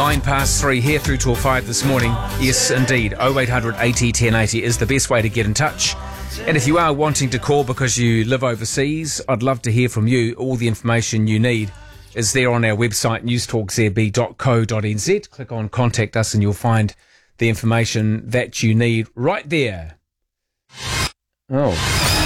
3 here through till 5 this morning. Yes, indeed. 0800 80 1080 is the best way to get in touch. And if you are wanting to call because you live overseas, I'd love to hear from you. All the information you need is there on our website, newstalkzb.co.nz. Click on Contact Us and you'll find the information that you need right there. Oh.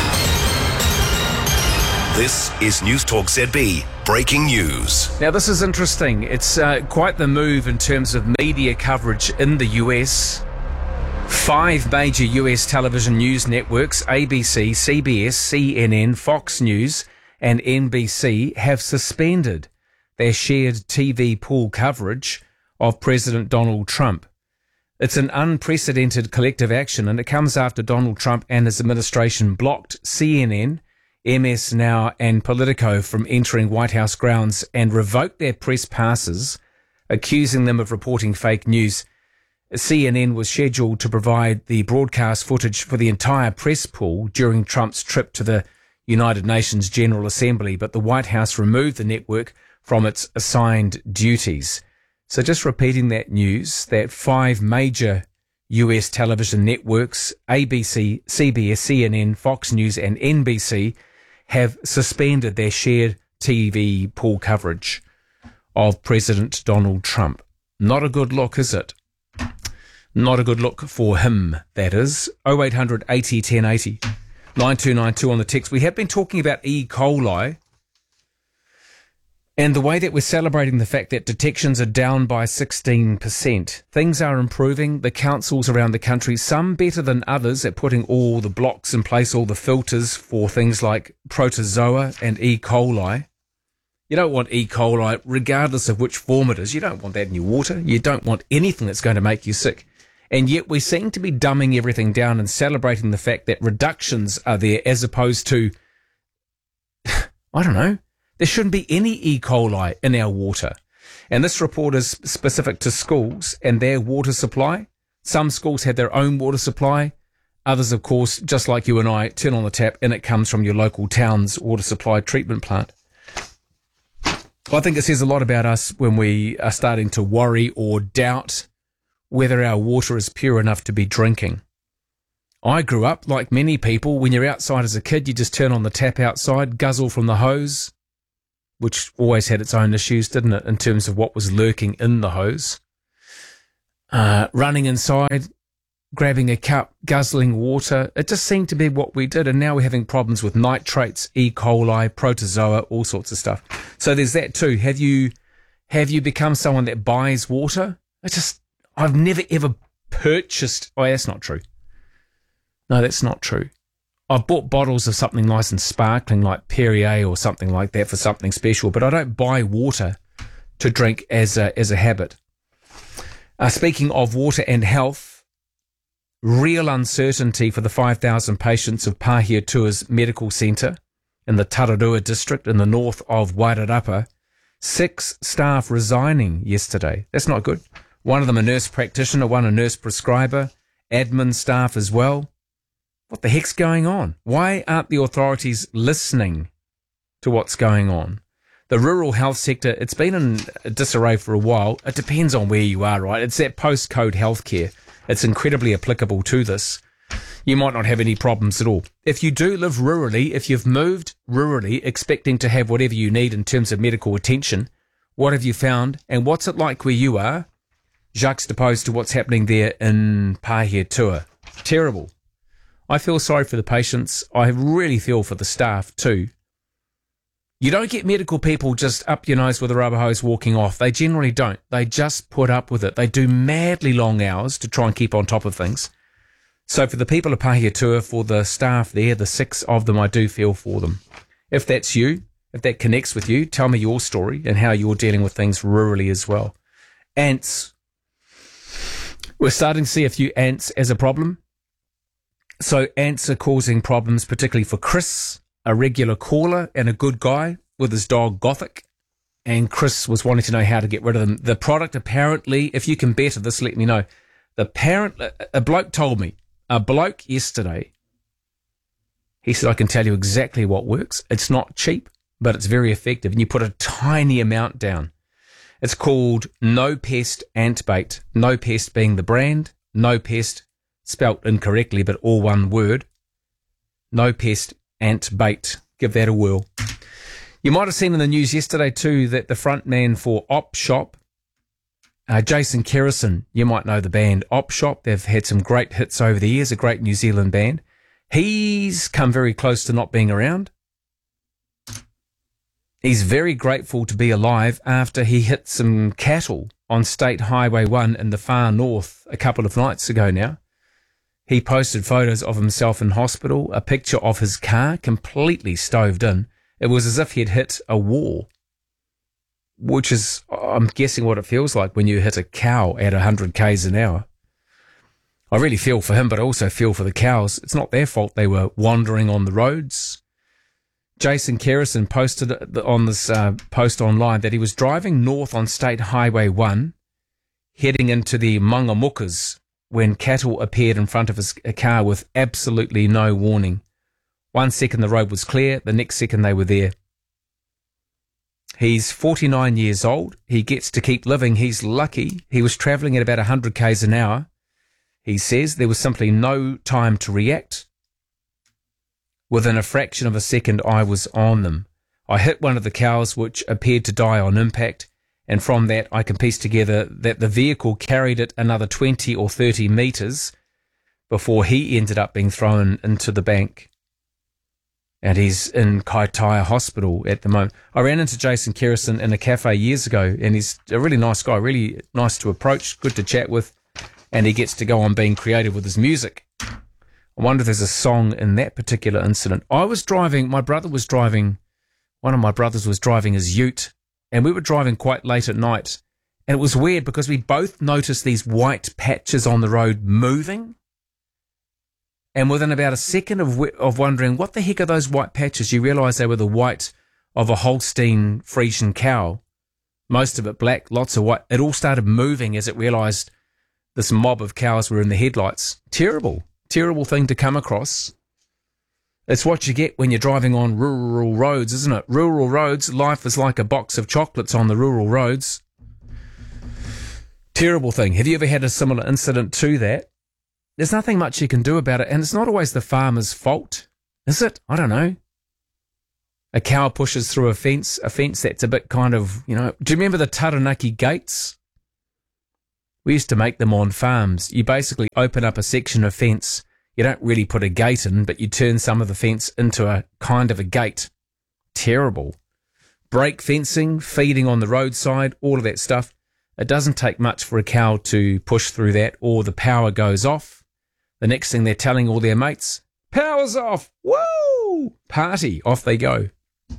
This is Newstalk ZB breaking news. Now, this is interesting. It's quite the move in terms of media coverage in the US. 5 major US television news networks, ABC, CBS, CNN, Fox News, and NBC, have suspended their shared TV pool coverage of President Donald Trump. It's an unprecedented collective action, and it comes after Donald Trump and his administration blocked CNN, MS Now and Politico from entering White House grounds and revoked their press passes, accusing them of reporting fake news. CNN was scheduled to provide the broadcast footage for the entire press pool during Trump's trip to the United Nations General Assembly, but the White House removed the network from its assigned duties. So just repeating that news, that 5 major US television networks, ABC, CBS, CNN, Fox News and NBC, have suspended their shared TV pool coverage of President Donald Trump. Not a good look, is it? Not a good look for him, that is. 0800 80 1080, 9292 on the text. We have been talking about E. coli and the way that we're celebrating the fact that detections are down by 16%. Things are improving. The councils around the country, some better than others, at putting all the blocks in place, all the filters for things like protozoa and E. coli. You don't want E. coli, regardless of which form it is. You don't want that in your water. You don't want anything that's going to make you sick. And yet we seem to be dumbing everything down and celebrating the fact that reductions are there as opposed to, I don't know, there shouldn't be any E. coli in our water. And this report is specific to schools and their water supply. Some schools have their own water supply. Others, of course, just like you and I, turn on the tap and it comes from your local town's water supply treatment plant. I think it says a lot about us when we are starting to worry or doubt whether our water is pure enough to be drinking. I grew up, like many people, when you're outside as a kid, you just turn on the tap outside, guzzle from the hose, which always had its own issues, didn't it, in terms of what was lurking in the hose. Running inside, grabbing a cup, guzzling water. It just seemed to be what we did, and now we're having problems with nitrates, E. coli, protozoa, all sorts of stuff. So there's that too. Have you become someone that buys water? I've never ever purchased. Oh, that's not true. No, that's not true. I've bought bottles of something nice and sparkling like Perrier or something like that for something special, but I don't buy water to drink as a habit. Speaking of water and health, real uncertainty for the 5,000 patients of Pahiatua's Medical Centre in the Tararua district in the north of Wairarapa. 6 staff resigning yesterday. That's not good. One of them a nurse practitioner, one a nurse prescriber, admin staff as well. What the heck's going on? Why aren't the authorities listening to what's going on? The rural health sector, it's been in disarray for a while. It depends on where you are, right? It's that postcode healthcare. It's incredibly applicable to this. You might not have any problems at all. If you do live rurally, if you've moved rurally expecting to have whatever you need in terms of medical attention, what have you found? And what's it like where you are, juxtaposed to what's happening there in Pahiatua? Terrible. I feel sorry for the patients. I really feel for the staff too. You don't get medical people just up your nose with a rubber hose walking off. They generally don't. They just put up with it. They do madly long hours to try and keep on top of things. So for the people of Pahiatua, for the staff there, the 6 of them, I do feel for them. If that's you, if that connects with you, tell me your story and how you're dealing with things rurally as well. Ants. We're starting to see a few ants as a problem. So ants are causing problems, particularly for Chris, a regular caller and a good guy with his dog Gothic. And Chris was wanting to know how to get rid of them. The product apparently, if you can better this, let me know. A bloke told me, a bloke yesterday, he said, I can tell you exactly what works. It's not cheap, but it's very effective. And you put a tiny amount down. It's called No Pest Ant Bait. No Pest being the brand. No Pest, spelt incorrectly, but all one word. No Pest Ant Bait. Give that a whirl. You might have seen in the news yesterday too that the front man for Op Shop, Jason Kerrison, you might know the band Op Shop. They've had some great hits over the years, a great New Zealand band. He's come very close to not being around. He's very grateful to be alive after he hit some cattle on State Highway 1 in the far north a couple of nights ago now. He posted photos of himself in hospital, a picture of his car completely stoved in. It was as if he'd hit a wall, which is, I'm guessing, what it feels like when you hit a cow at 100 k's an hour. I really feel for him, but I also feel for the cows. It's not their fault they were wandering on the roads. Jason Kerrison posted on this post online that he was driving north on State Highway 1, heading into the Mangamukas, when cattle appeared in front of his car with absolutely no warning. 1 second the road was clear, the next second they were there. He's 49 years old. He gets to keep living. He's lucky. He was travelling at about 100 k's an hour. He says there was simply no time to react. Within a fraction of a second, I was on them. I hit one of the cows, which appeared to die on impact, and from that I can piece together that the vehicle carried it another 20 or 30 metres before he ended up being thrown into the bank. And he's in Kaitaia Hospital at the moment. I ran into Jason Kerrison in a cafe years ago, and he's a really nice guy, really nice to approach, good to chat with, and he gets to go on being creative with his music. I wonder if there's a song in that particular incident. One of my brothers was driving his ute, and we were driving quite late at night, and it was weird because we both noticed these white patches on the road moving, and within about a second of wondering, what the heck are those white patches, you realise they were the white of a Holstein Friesian cow, most of it black, lots of white. It all started moving as it realised this mob of cows were in the headlights. Terrible thing to come across. It's what you get when you're driving on rural roads, isn't it? Rural roads, life is like a box of chocolates on the rural roads. Terrible thing. Have you ever had a similar incident to that? There's nothing much you can do about it, and it's not always the farmer's fault, is it? I don't know. A cow pushes through a fence that's a bit kind of, do you remember the Taranaki gates? We used to make them on farms. You basically open up a section of fence. You don't really put a gate in, but you turn some of the fence into a kind of a gate. Terrible. Brake fencing, feeding on the roadside, all of that stuff. It doesn't take much for a cow to push through that, or the power goes off. The next thing they're telling all their mates, power's off. Woo! Party. Off they go.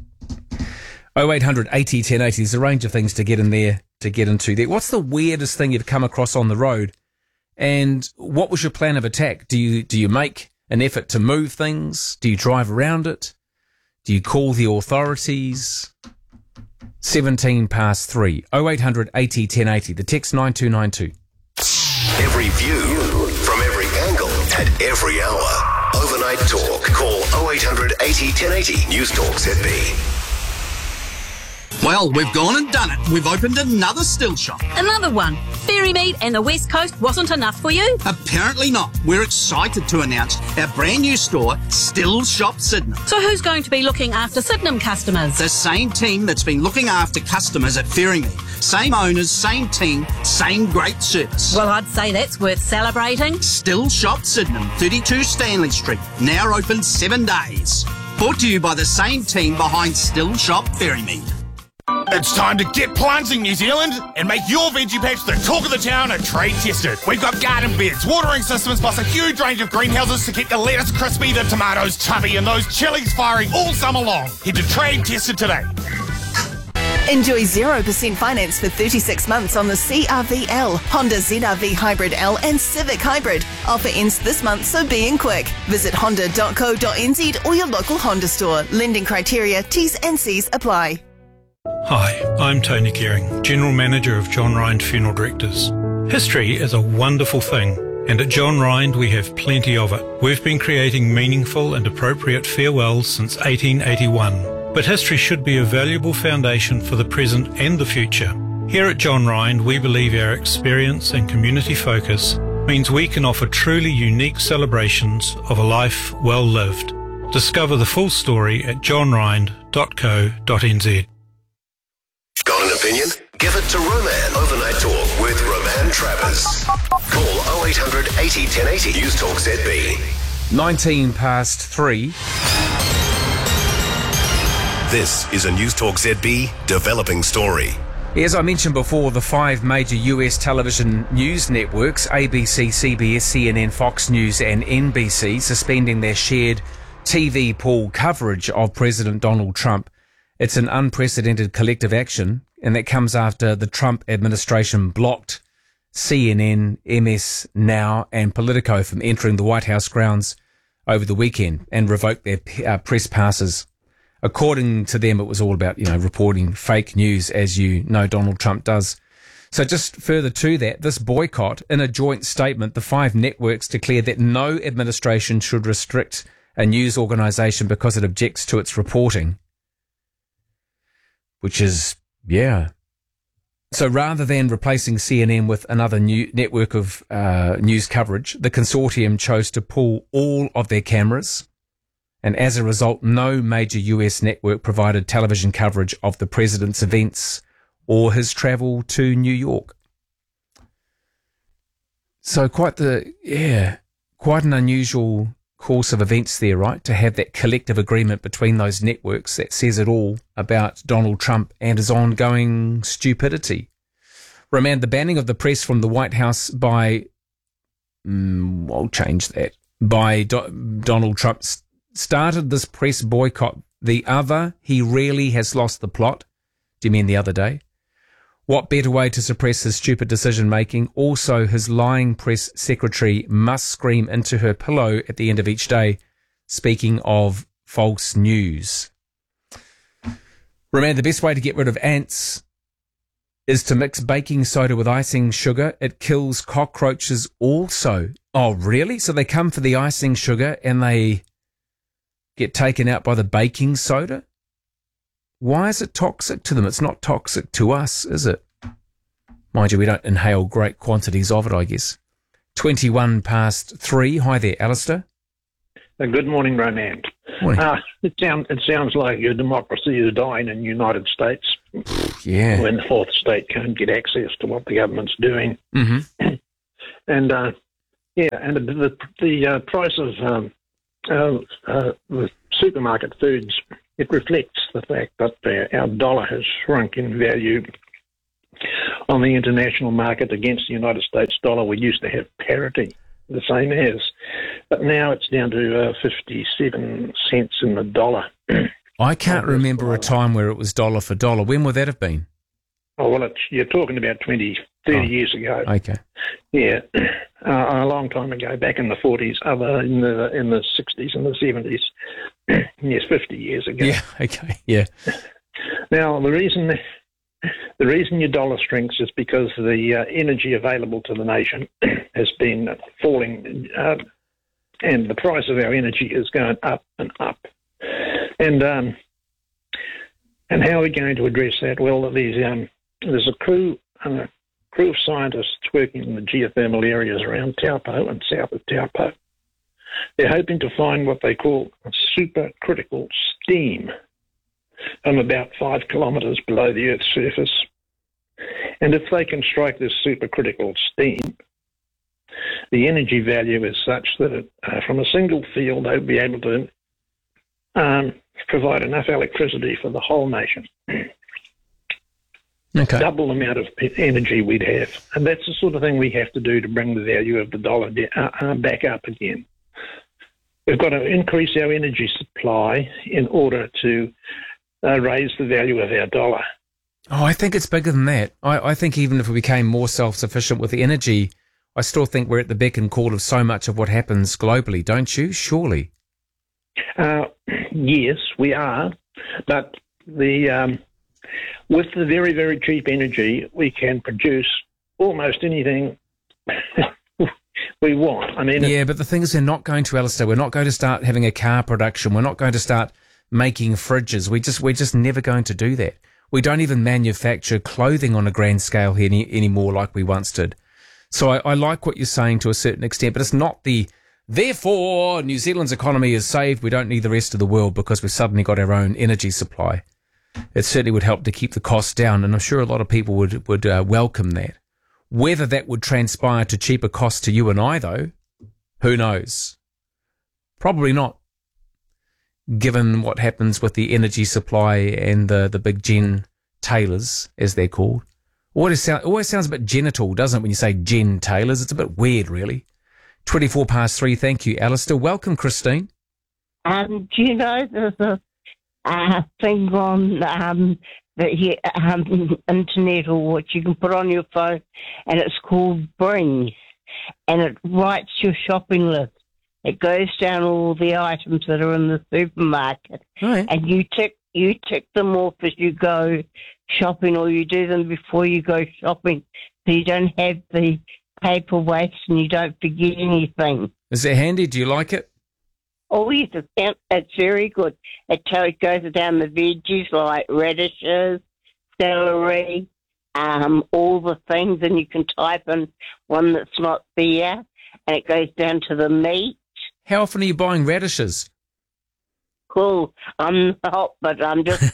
0800 80 1080. There's a range of things to get into there. What's the weirdest thing you've come across on the road? And what was your plan of attack? Do you make an effort to move things? Do you drive around it? Do you call the authorities? 17 past 3. 0800 80 1080. The text 9292. Every view from every angle at every hour. Overnight Talk. Call 0800 80 1080. News Talk ZB. Well, we've gone and done it. We've opened another still shop. Another one. Ferrymead and the West Coast wasn't enough for you? Apparently not. We're excited to announce our brand new store, Still Shop Sydenham. So who's going to be looking after Sydenham customers? The same team that's been looking after customers at Ferrymead. Same owners, same team, same great service. Well, I'd say that's worth celebrating. Still Shop Sydenham, 32 Stanley Street. Now open 7 days. Brought to you by the same team behind Still Shop Ferrymead. It's time to get plunging, New Zealand, and make your veggie patch the talk of the town and trade tested. We've got garden beds, watering systems, plus a huge range of greenhouses to keep the lettuce crispy, the tomatoes chubby, and those chilies firing all summer long. Head to Trade Tested today. Enjoy 0% finance for 36 months on the CRV-L, Honda ZR-V Hybrid L and Civic Hybrid. Offer ends this month, so be in quick. Visit honda.co.nz or your local Honda store. Lending criteria, T's and C's apply. Hi, I'm Tony Gearing, General Manager of John Rind Funeral Directors. History is a wonderful thing, and at John Rind we have plenty of it. We've been creating meaningful and appropriate farewells since 1881. But history should be a valuable foundation for the present and the future. Here at John Rind, we believe our experience and community focus means we can offer truly unique celebrations of a life well lived. Discover the full story at johnrind.co.nz. Got an opinion? Give it to Roman. Overnight Talk with Roman Travers. Call 0800 80 1080. News Talk ZB. 3:19. This is a News Talk ZB developing story. As I mentioned before, the 5 major US television news networks, ABC, CBS, CNN, Fox News and NBC, suspending their shared TV pool coverage of President Donald Trump. It's an unprecedented collective action, and that comes after the Trump administration blocked CNN, MS Now and Politico from entering the White House grounds over the weekend and revoked their press passes. According to them, it was all about, reporting fake news, as you know Donald Trump does. So just further to that, this boycott, in a joint statement, the 5 networks declared that no administration should restrict a news organisation because it objects to its reporting. Which is, So rather than replacing CNN with another new network of news coverage, the consortium chose to pull all of their cameras. And as a result, no major US network provided television coverage of the president's events or his travel to New York. So quite an unusual course of events there, right? To have that collective agreement between those networks that says it all about Donald Trump and his ongoing stupidity. Roman, the banning of the press from the White House by Donald Trump started this press boycott. He really has lost the plot. Do you mean the other day? What better way to suppress his stupid decision-making? Also, his lying press secretary must scream into her pillow at the end of each day, speaking of false news. Roman, the best way to get rid of ants is to mix baking soda with icing sugar. It kills cockroaches also. Oh, really? So they come for the icing sugar and they get taken out by the baking soda? Why is it toxic to them? It's not toxic to us, is it? Mind you, we don't inhale great quantities of it, I guess. 3:21. Hi there, Alistair. Good morning, Roman. Morning. It sounds like your democracy is dying in the United States. Yeah. When the fourth estate can't get access to what the government's doing. Mm-hmm. And the price of the supermarket foods, it reflects the fact that our dollar has shrunk in value on the international market against the United States dollar. We used to have parity, the same as, but now it's down to 57 cents in the dollar. I can't remember a time where it was dollar for dollar. When would that have been? Oh, well, you're talking about 30 years ago. Okay. Yeah, a long time ago, back in the 40s, in the 60s and the 70s. Yes, 50 years ago. Yeah, okay, yeah. Now, the reason your dollar shrinks is because the energy available to the nation has been falling, and the price of our energy is going up and up. And how are we going to address that? Well, there's a crew of scientists working in the geothermal areas around Taupo and south of Taupo. They're hoping to find what they call supercritical steam from about 5 kilometres below the Earth's surface. And if they can strike this supercritical steam, the energy value is such that from a single field they'll be able to provide enough electricity for the whole nation. Okay. Double the amount of energy we'd have. And that's the sort of thing we have to do to bring the value of the dollar back up again. We've got to increase our energy supply in order to raise the value of our dollar. Oh, I think it's bigger than that. I think even if we became more self-sufficient with the energy, I still think we're at the beck and call of so much of what happens globally, don't you? Surely. Yes, we are. But with the very, very cheap energy, we can produce almost anything we want. I mean, yeah, but the thing is, they're not going to, Alistair. We're not going to start having a car production. We're not going to start making fridges. We're just never going to do that. We don't even manufacture clothing on a grand scale here anymore like we once did. So I like what you're saying to a certain extent, but it's not therefore New Zealand's economy is saved, we don't need the rest of the world because we've suddenly got our own energy supply. It certainly would help to keep the costs down, and I'm sure a lot of people would welcome that. Whether that would transpire to cheaper costs to you and I, though, who knows? Probably not, given what happens with the energy supply and the big Gen Taylors, as they're called. Always sounds a bit genital, doesn't it, when you say Gen Taylors? It's a bit weird, really. 3:24. Thank you, Alistair. Welcome, Christine. Do you know there's a thing on the internet or what you can put on your phone, and it's called Bring, and it writes your shopping list. It goes down all the items that are in the supermarket, Right. and you tick them off as you go shopping, or you do them before you go shopping, so you don't have the paper waste and you don't forget anything. Is it handy? Do you like it? Oh, yes, it's very good. It goes down the veggies like radishes, celery, all the things, and you can type in one that's not there, and it goes down to the meat. How often are you buying radishes? Cool. I'm not, but I'm just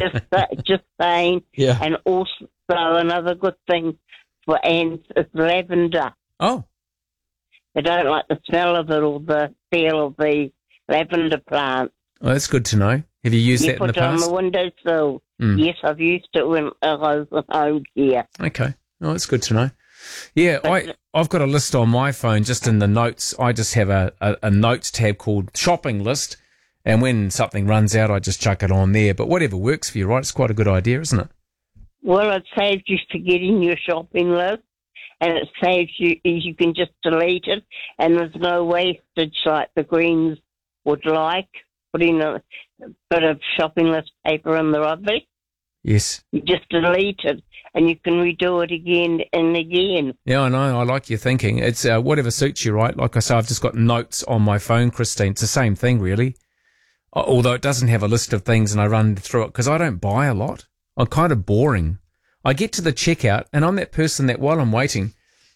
saying. Yeah. And also another good thing for ants is lavender. Oh. They don't like the smell of it or the feel of the lavender plant. Oh, that's good to know. Have you used that in the put it on past? the windowsill. Mm. Yes, I've used it when I was at home here. Okay. Oh, that's good to know. Yeah, I've got a list on my phone just in the notes. I just have a notes tab called shopping list, and when something runs out, I just chuck it on there. But whatever works for you, right? It's quite a good idea, isn't it? Well, it saves you forgetting your shopping list, and it saves you can just delete it, and there's no wastage like the Greens would like, putting a bit of shopping list paper in the rubbish. Yes. You just delete it, and you can redo it again and again. Yeah, I know. I like your thinking. It's whatever suits you, right? Like I say, I've just got notes on my phone, Christine. It's the same thing, really. Although it doesn't have a list of things and I run through it because I don't buy a lot. I'm kind of boring. I get to the checkout and I'm that person that while I'm waiting,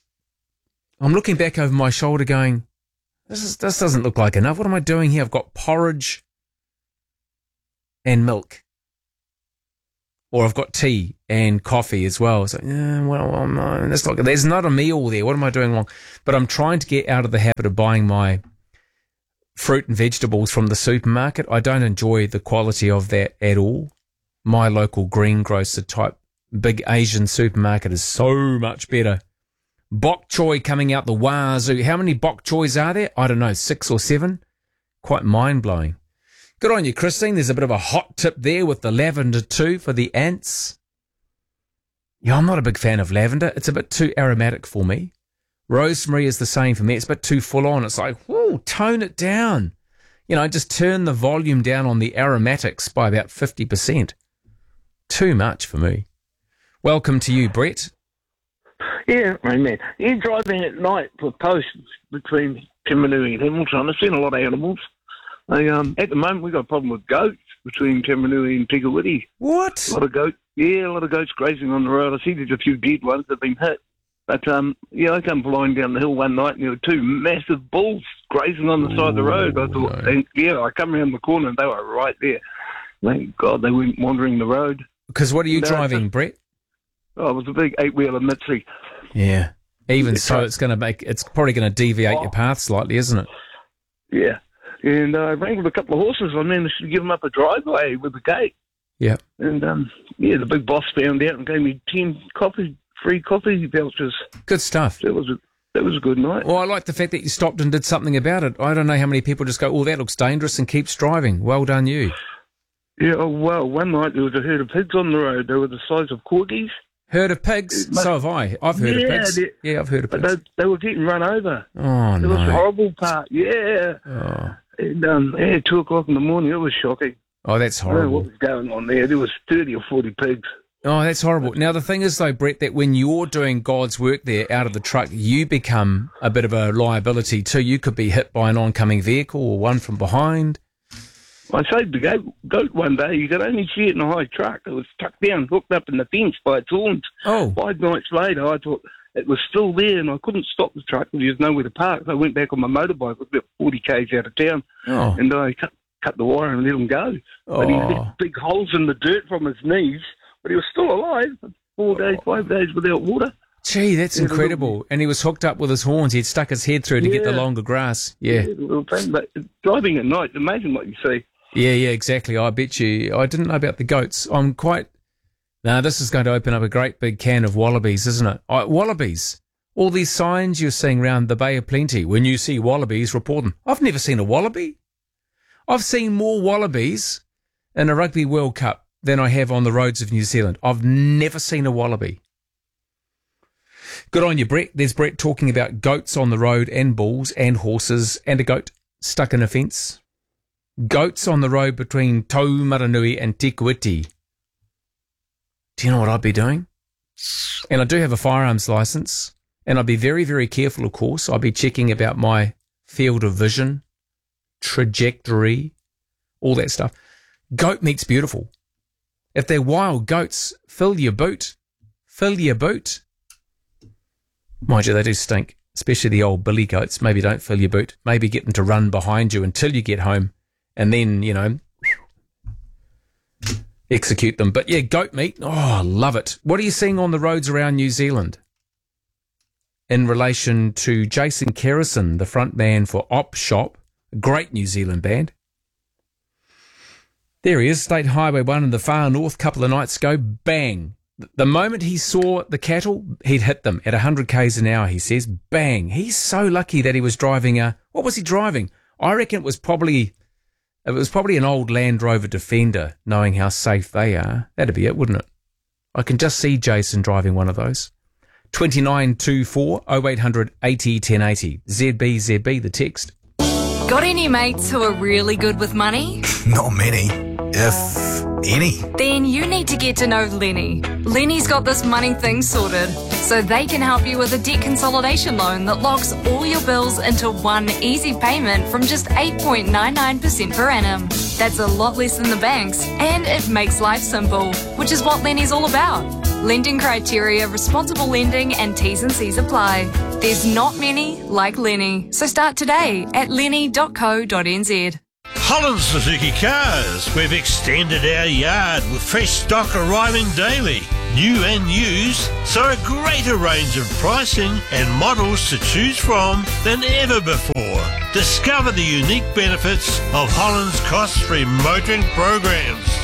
I'm looking back over my shoulder going, this doesn't look like enough. What am I doing here? I've got porridge and milk. Or I've got tea and coffee as well. So, no, there's not a meal there. What am I doing wrong? But I'm trying to get out of the habit of buying my fruit and vegetables from the supermarket. I don't enjoy the quality of that at all. My local greengrocer type big Asian supermarket is so much better. Bok choy coming out the wazoo. How many bok choys are there? I don't know, 6 or 7. Quite mind-blowing. Good on you, Christine. There's a bit of a hot tip there with the lavender too for the ants. Yeah, I'm not a big fan of lavender. It's a bit too aromatic for me. Rosemary is the same for me. It's a bit too full on. It's like, whoa, tone it down. You know, just turn the volume down on the aromatics by about 50%. Too much for me. Welcome to you, Brett. Yeah, man. You're driving at night for posts between Timonui and Hamilton. I've seen a lot of animals. At the moment, we've got a problem with goats between Timonui and Tigawiti. What? A lot of goats grazing on the road. I see there's a few dead ones that have been hit. But, I come flying down the hill one night and there were 2 massive bulls grazing on the side of the road. I thought, I come around the corner and they were right there. Thank God they weren't wandering the road. Because what are you driving, Brett? Oh, it was a big 8-wheeler Mitsubishi. Yeah. Even so, it's probably going to deviate your path slightly, isn't it? Yeah. And I wrangled a couple of horses. I managed to give them up a driveway with a gate. Yeah. And, the big boss found out and gave me 10 free coffee vouchers. Good stuff. That was a good night. Well, I like the fact that you stopped and did something about it. I don't know how many people just go, that looks dangerous and keeps driving. Well done, you. Yeah, well, one night there was a herd of pigs on the road. They were the size of corgis. Heard of pigs? So have I. I've heard of pigs. Yeah, I've heard of pigs. But they were getting run over. Oh, no. It was a horrible part. Yeah. Oh. And, 2 o'clock in the morning, it was shocking. Oh, that's horrible. I don't know what was going on there. There was 30 or 40 pigs. Oh, that's horrible. Now, the thing is, though, Brett, that when you're doing God's work there out of the truck, you become a bit of a liability, too. You could be hit by an oncoming vehicle or one from behind. I saved the goat one day. You could only see it in a high truck. It was tucked down, hooked up in the fence by its horns. Oh. 5 nights later, I thought it was still there, and I couldn't stop the truck because there was nowhere to park. So I went back on my motorbike. It was about 40 k's out of town, and I cut the wire and let him go. But he had big holes in the dirt from his knees, but he was still alive. 5 days without water. Gee, that's incredible. And he was hooked up with his horns. He'd stuck his head through to get the longer grass. Yeah. Little thing, but driving at night, amazing what you see. Yeah, exactly. I bet you. I didn't know about the goats. Now, this is going to open up a great big can of wallabies, isn't it? Wallabies. All these signs you're seeing around the Bay of Plenty. When you see wallabies, report them. I've never seen a wallaby. I've seen more wallabies in a Rugby World Cup than I have on the roads of New Zealand. I've never seen a wallaby. Good on you, Brett. There's Brett talking about goats on the road and bulls and horses and a goat stuck in a fence. Goats on the road between Taumaranui and Te Kuiti. Do you know what I'd be doing? And I do have a firearms license, and I'd be very, very careful, of course. I'd be checking about my field of vision, trajectory, all that stuff. Goat meat's beautiful. If they're wild goats, fill your boot. Fill your boot. Mind you, they do stink, especially the old billy goats. Maybe don't fill your boot. Maybe get them to run behind you until you get home, and then, execute them. But yeah, goat meat, I love it. What are you seeing on the roads around New Zealand in relation to Jason Kerrison, the front man for Op Shop, a great New Zealand band? There he is, State Highway 1 in the far north, couple of nights ago, bang. The moment he saw the cattle, he'd hit them at 100 k's an hour, he says, bang. He's so lucky that he was driving what was he driving? I reckon it was probably an old Land Rover Defender, knowing how safe they are. That'd be it, wouldn't it? I can just see Jason driving one of those. 2924 0800 80 1080. ZB, the text. Got any mates who are really good with money? Not many, if any. Then you need to get to know Lenny. Lenny's got this money thing sorted, so they can help you with a debt consolidation loan that locks all your bills into one easy payment from just 8.99% per annum. That's a lot less than the banks, and it makes life simple, which is what Lenny's all about. Lending criteria, responsible lending, and T's and C's apply. There's not many like Lenny, so start today at lenny.co.nz. Holland Suzuki Cars. We've extended our yard with fresh stock arriving daily. New and used, so a greater range of pricing and models to choose from than ever before. Discover the unique benefits of Holland's cost-free motoring programs.